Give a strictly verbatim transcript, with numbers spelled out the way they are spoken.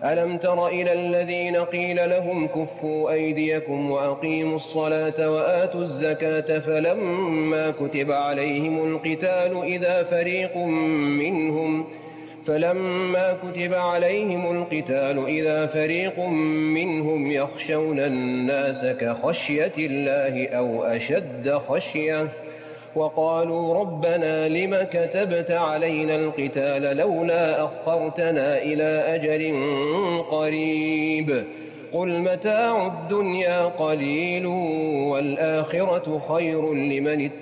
ألم تر إلى الذين قيل لهم كفوا أيديكم وأقيموا الصلاة وآتوا الزكاة فلما كتب عليهم القتال إذا فريق منهم فلما كتب عليهم القتال إذا فريق منهم يخشون الناس كخشية الله أو أشد خشية وقالوا ربنا لم كتبت علينا القتال لولا أخرتنا إلى أجل قريب قل متاع الدنيا قليل والآخرة خير لمن اتقى